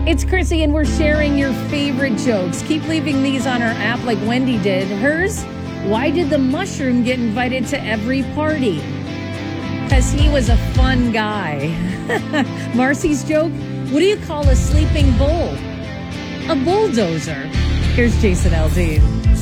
It's Chrissy, and we're sharing your favorite jokes. Keep leaving these on our app like Wendy did. Hers, why did the mushroom get invited to every party? Because he was a fun guy. Marcy's joke, what do you call a sleeping bull? A bulldozer. Here's Jason Aldean.